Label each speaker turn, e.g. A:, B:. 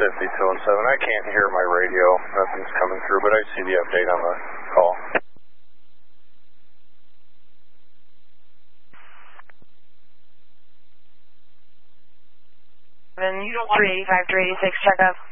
A: I can't hear my radio. Nothing's coming through, but I see the update on the call.
B: And 385, 386, check up.